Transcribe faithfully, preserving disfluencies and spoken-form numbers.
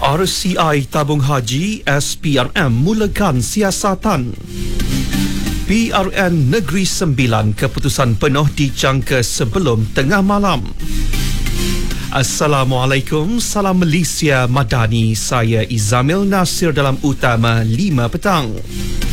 R C I Tabung Haji S P R M mulakan siasatan. P R N Negeri Sembilan keputusan penuh dijangka sebelum tengah malam. Assalamualaikum, salam Malaysia Madani. Saya Izamil Nasir dalam utama lima petang.